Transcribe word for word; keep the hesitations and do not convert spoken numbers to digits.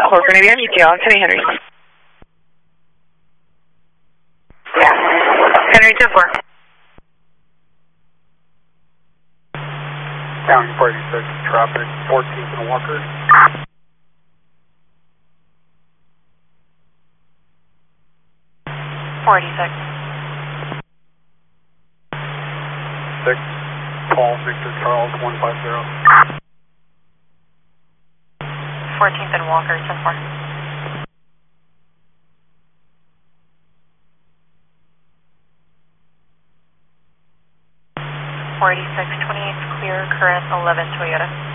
Corcoran A B M, U T L, Anthony Henry. Yeah. Henry ten four. County forty-six, traffic, fourteenth and Walker. forty-six. six, Paul, Victor, Charles, one five zero. fourteenth and Walker, ten four. forty-six, twenty-eight, clear, current eleven Toyota.